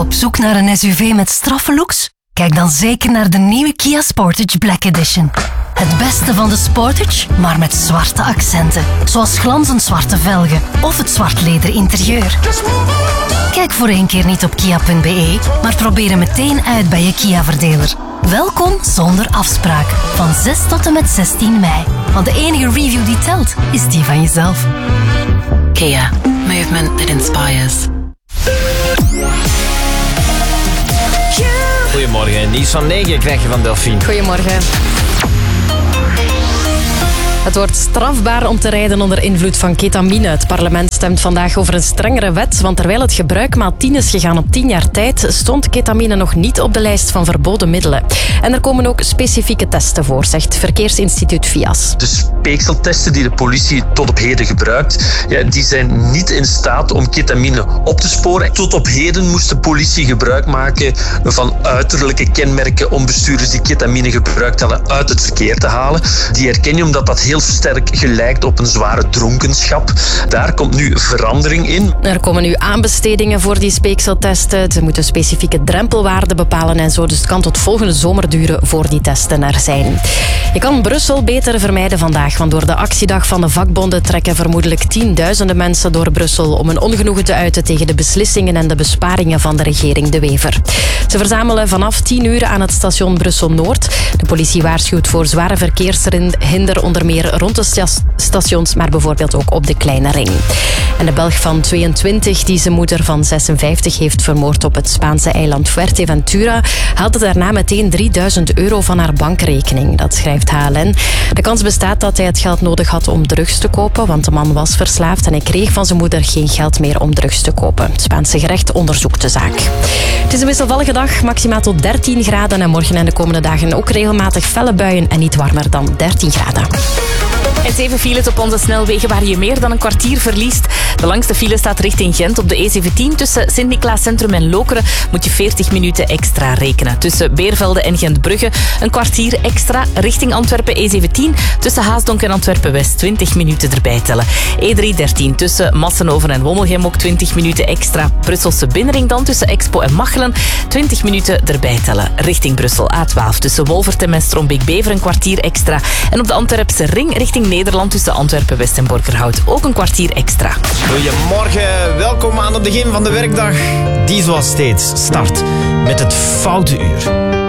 Op zoek naar een SUV met straffe looks? Kijk dan zeker naar de nieuwe Kia Sportage Black Edition. Het beste van de Sportage, maar met zwarte accenten. Zoals glanzend zwarte velgen of het zwart leder interieur. Kijk voor 1 keer niet op kia.be, maar probeer hem meteen uit bij je Kia-verdeler. Welkom zonder afspraak. Van 6 tot en met 16 mei. Want de enige review die telt, is die van jezelf. Kia. Movement that inspires. Goedemorgen, nieuws van 9 krijg je van Delphine. Goedemorgen. Het wordt strafbaar om te rijden onder invloed van ketamine. Het parlement stemt vandaag over een strengere wet, want terwijl het gebruik maal 10 is gegaan op 10 jaar tijd, stond ketamine nog niet op de lijst van verboden middelen. En er komen ook specifieke testen voor, zegt Verkeersinstituut VIAS. De speekseltesten die de politie tot op heden gebruikt, die zijn niet in staat om ketamine op te sporen. Tot op heden moest de politie gebruik maken van uiterlijke kenmerken om bestuurders die ketamine gebruikt hadden uit het verkeer te halen. Die herken je omdat dat heel sterk gelijkt op een zware dronkenschap. Daar komt nu verandering in. Er komen nu aanbestedingen voor die speekseltesten. Ze moeten specifieke drempelwaarden bepalen en zo. Dus het kan tot volgende zomer duren voor die testen er zijn. Je kan Brussel beter vermijden vandaag, want door de actiedag van de vakbonden trekken vermoedelijk tienduizenden mensen door Brussel om een ongenoegen te uiten tegen de beslissingen en de besparingen van de regering De Wever. Ze verzamelen vanaf 10 uur aan het station Brussel-Noord. De politie waarschuwt voor zware verkeershinder, onder meer rond de stations, maar bijvoorbeeld ook op de Kleine Ring. En de Belg van 22, die zijn moeder van 56 heeft vermoord op het Spaanse eiland Fuerteventura, haalde daarna meteen 3000 euro van haar bankrekening. Dat schrijft HLN. De kans bestaat dat hij het geld nodig had om drugs te kopen, want de man was verslaafd en hij kreeg van zijn moeder geen geld meer om drugs te kopen. Het Spaanse gerecht onderzoekt de zaak. Het is een wisselvallige dag, maximaal tot 13 graden en morgen en de komende dagen ook regelmatig felle buien en niet warmer dan 13 graden. En 7 files op onze snelwegen waar je meer dan een kwartier verliest. De langste file staat richting Gent op de E17. Tussen Sint-Niklaas Centrum en Lokeren moet je 40 minuten extra rekenen. Tussen Beervelde en Gentbrugge een kwartier extra. Richting Antwerpen E17. Tussen Haasdonk en Antwerpen-West 20 minuten erbij tellen. E313 tussen Massenhoven en Wommelgem ook 20 minuten extra. Brusselse Binnenring dan tussen Expo en Machelen 20 minuten erbij tellen. Richting Brussel A12 tussen Wolvertem en Strombeek-Bever een kwartier extra. En op de Antwerpse Ring richting Nederland tussen Antwerpen-West en Borgerhout ook een kwartier extra. Goedemorgen, welkom aan het begin van de werkdag. Die zoals steeds start met het Foute Uur.